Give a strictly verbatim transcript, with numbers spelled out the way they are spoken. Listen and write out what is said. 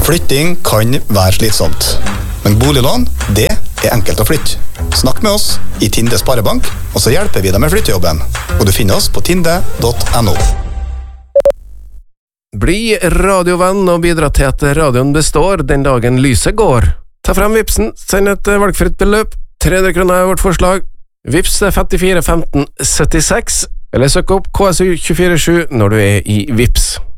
Flytting kan være slitsomt, men boliglån, det er enkelt å flytte. Snakk med oss i Tinde Sparebank, og så hjelper vi deg med flyttejobben. Og du finner oss på tinde punktum no. Bli radiovenn og bidra til at radioen består den dagen lyset går. Ta frem Vipsen, send et valgfritt beløp. tre hundre kroner er vårt forslag. Vips femtifire femten syttiseks, eller søk opp K S U to fire sju når du er i Vips.